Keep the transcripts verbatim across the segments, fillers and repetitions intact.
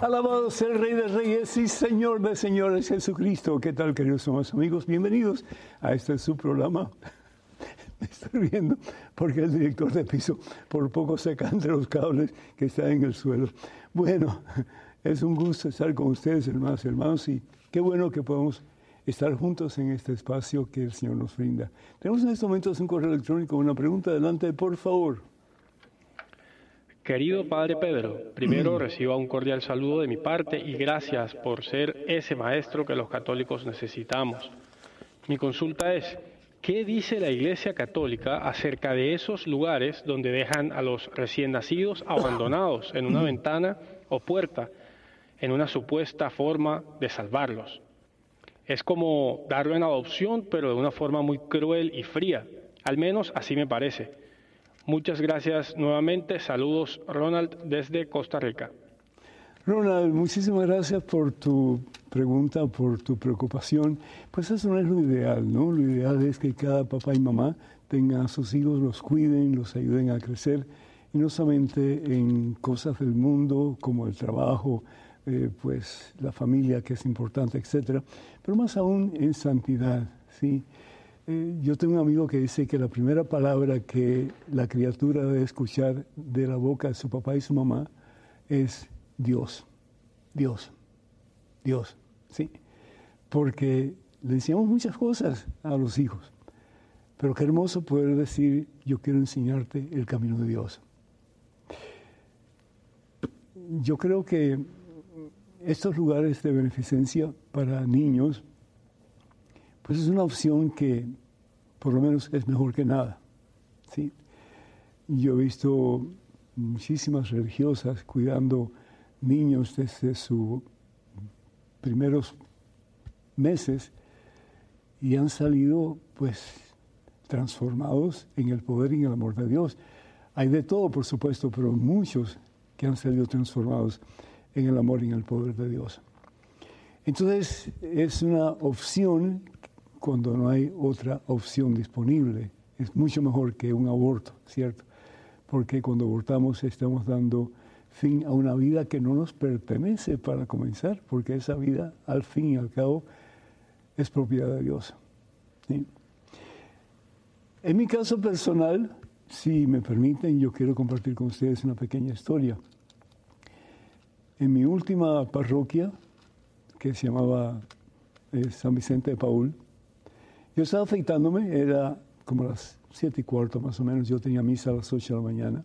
Alabado sea el Rey de Reyes y Señor de Señores, Jesucristo. ¿Qué tal, queridos hermanos amigos? Bienvenidos a este su programa. Me estoy riendo porque el director de piso por poco se cae entre los cables que están en el suelo. Bueno, es un gusto estar con ustedes, hermanos y hermanos, y qué bueno que podamos estar juntos en este espacio que el Señor nos brinda. Tenemos en estos momentos un correo electrónico, una pregunta. Adelante, por favor. Querido Padre Pedro, primero reciba un cordial saludo de mi parte y gracias por ser ese maestro que los católicos necesitamos. Mi consulta es, ¿qué dice la Iglesia Católica acerca de esos lugares donde dejan a los recién nacidos abandonados en una ventana o puerta en una supuesta forma de salvarlos? Es como darlo en adopción, pero de una forma muy cruel y fría, al menos así me parece. Muchas gracias nuevamente. Saludos, Ronald, desde Costa Rica. Ronald, muchísimas gracias por tu pregunta, por tu preocupación. Pues eso no es lo ideal, ¿no? Lo ideal es que cada papá y mamá tengan a sus hijos, los cuiden, los ayuden a crecer, y no solamente en cosas del mundo como el trabajo, eh, pues la familia, que es importante, etcétera, pero más aún en santidad, ¿sí? Eh, yo tengo un amigo que dice que la primera palabra que la criatura debe escuchar de la boca de su papá y su mamá es Dios, Dios, Dios, ¿sí? Porque le enseñamos muchas cosas a los hijos, pero qué hermoso poder decir, yo quiero enseñarte el camino de Dios. Yo creo que estos lugares de beneficencia para niños, pues es una opción que por lo menos es mejor que nada, ¿sí? Yo he visto muchísimas religiosas cuidando niños desde sus primeros meses y han salido pues transformados en el poder y en el amor de Dios. Hay de todo, por supuesto, pero muchos que han salido transformados en el amor y en el poder de Dios. Entonces es una opción cuando no hay otra opción disponible. Es mucho mejor que un aborto, ¿cierto? Porque cuando abortamos estamos dando fin a una vida que no nos pertenece para comenzar, porque esa vida, al fin y al cabo, es propiedad de Dios, ¿sí? En mi caso personal, si me permiten, yo quiero compartir con ustedes una pequeña historia. En mi última parroquia, que se llamaba eh, San Vicente de Paúl, yo estaba afeitándome, era como las siete y cuarto más o menos, yo tenía misa a las ocho de la mañana,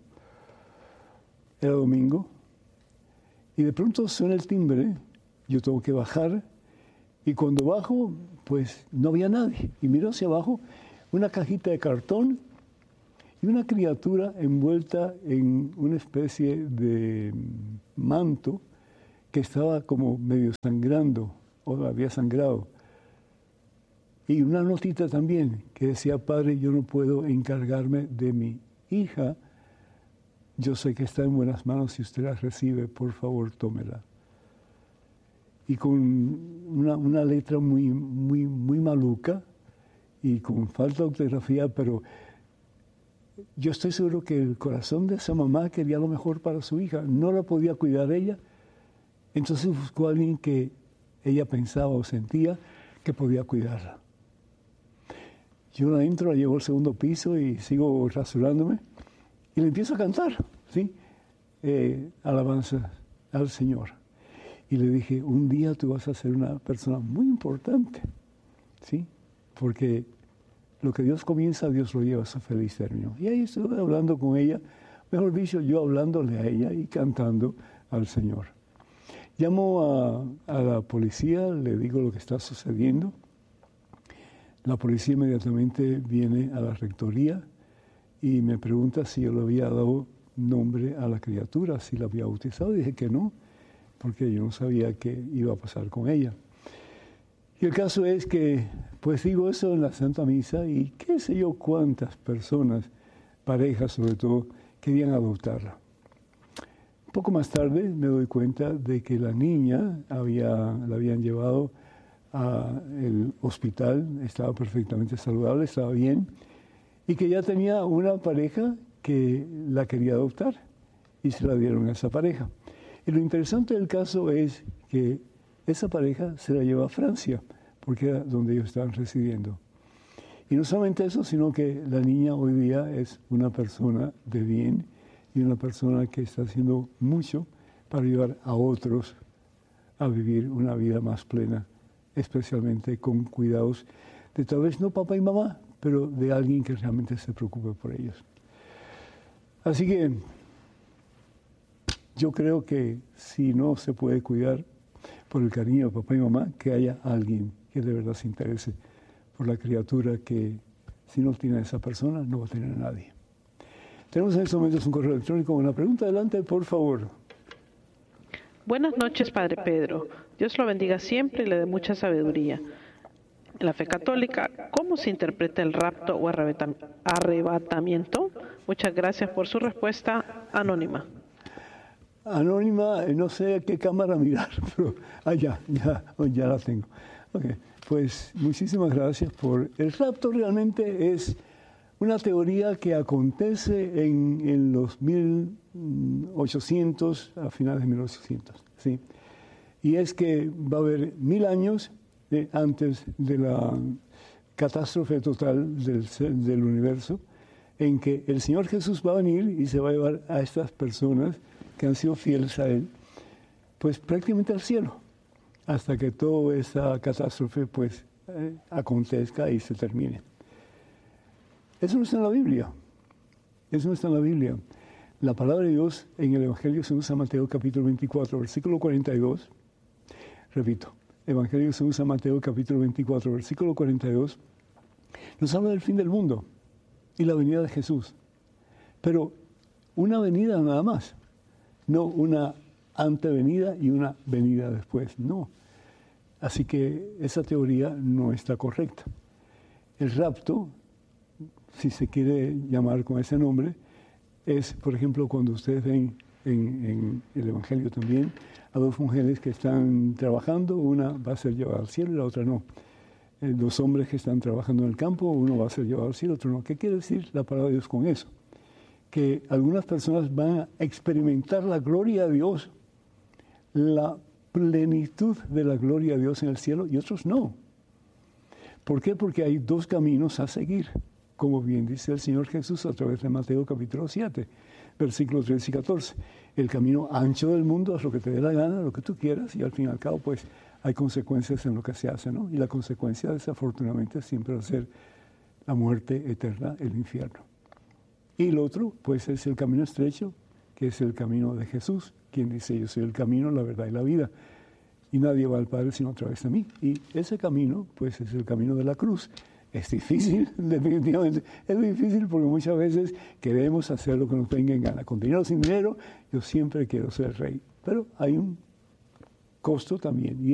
era domingo, y de pronto suena el timbre, yo tengo que bajar, y cuando bajo, pues no había nadie, y miro hacia abajo, una cajita de cartón, y una criatura envuelta en una especie de manto, que estaba como medio sangrando, o había sangrado. Y una notita también que decía, Padre, yo no puedo encargarme de mi hija. Yo sé que está en buenas manos, si usted la recibe, por favor, tómela. Y con una, una letra muy, muy, muy maluca y con falta de ortografía, pero yo estoy seguro que el corazón de esa mamá quería lo mejor para su hija. No la podía cuidar ella, entonces buscó a alguien que ella pensaba o sentía que podía cuidarla. Yo la entro, la llevo al segundo piso y sigo rasurándome y le empiezo a cantar, ¿sí? Eh, alabanza al Señor. Y le dije, un día tú vas a ser una persona muy importante, ¿sí? Porque lo que Dios comienza, Dios lo lleva a su feliz término. Y ahí estuve hablando con ella, mejor dicho, yo hablándole a ella y cantando al Señor. Llamo a, a la policía, le digo lo que está sucediendo. La policía inmediatamente viene a la rectoría y me pregunta si yo le había dado nombre a la criatura, si la había bautizado. Dije que no, porque yo no sabía qué iba a pasar con ella. Y el caso es que, pues digo eso en la Santa Misa y qué sé yo cuántas personas, parejas sobre todo, querían adoptarla. Un poco más tarde me doy cuenta de que la niña había, la habían llevado al hospital, estaba perfectamente saludable, estaba bien, y que ya tenía una pareja que la quería adoptar y se la dieron a esa pareja. Y lo interesante del caso es que esa pareja se la lleva a Francia, porque era donde ellos estaban residiendo. Y no solamente eso, sino que la niña hoy día es una persona de bien y una persona que está haciendo mucho para ayudar a otros a vivir una vida más plena, especialmente con cuidados de tal vez no papá y mamá, pero de alguien que realmente se preocupe por ellos. Así que yo creo que si no se puede cuidar por el cariño de papá y mamá, que haya alguien que de verdad se interese por la criatura que si no tiene a esa persona, no va a tener a nadie. Tenemos en estos momentos un correo electrónico con una pregunta. Adelante, por favor. Buenas noches, Padre Pedro. Dios lo bendiga siempre y le dé mucha sabiduría. En la fe católica, ¿cómo se interpreta el rapto o arrebatamiento? Muchas gracias por su respuesta anónima. Anónima, no sé a qué cámara mirar, pero ah, ya, ya, ya la tengo. Okay. Pues muchísimas gracias por... El rapto realmente es una teoría que acontece en, en los mil ochocientos, a finales de mil ochocientos, ¿sí? Y es que va a haber mil años eh, antes de la catástrofe total del, del universo, en que el Señor Jesús va a venir y se va a llevar a estas personas que han sido fieles a Él, pues prácticamente al cielo, hasta que toda esa catástrofe pues eh, acontezca y se termine. Eso no está en la Biblia, eso no está en la Biblia. La palabra de Dios en el Evangelio según San Mateo capítulo veinticuatro, versículo cuarenta y dos, repito, Evangelio según San Mateo capítulo veinticuatro, versículo cuarenta y dos, nos habla del fin del mundo y la venida de Jesús, pero una venida nada más. No una antevenida y una venida después, no. Así que esa teoría no está correcta. El rapto, si se quiere llamar con ese nombre, es, por ejemplo, cuando ustedes ven en, en el Evangelio también a dos mujeres que están trabajando, una va a ser llevada al cielo y la otra no. Eh, dos hombres que están trabajando en el campo, uno va a ser llevado al cielo, otro no. ¿Qué quiere decir la palabra de Dios con eso? Que algunas personas van a experimentar la gloria de Dios, la plenitud de la gloria de Dios en el cielo, y otros no. ¿Por qué? Porque hay dos caminos a seguir, como bien dice el Señor Jesús a través de Mateo capítulo siete, versículos trece y catorce. El camino ancho del mundo, haz lo que te dé la gana, lo que tú quieras, y al fin y al cabo, pues, hay consecuencias en lo que se hace, ¿no? Y la consecuencia, desafortunadamente, siempre va a ser la muerte eterna, el infierno. Y el otro, pues, es el camino estrecho, que es el camino de Jesús, quien dice, yo soy el camino, la verdad y la vida. Y nadie va al Padre sino a través de mí. Y ese camino, pues, es el camino de la cruz. Es difícil, definitivamente. Es difícil porque muchas veces queremos hacer lo que nos venga en gana. Con dinero o sin dinero, yo siempre quiero ser rey. Pero hay un costo también. Y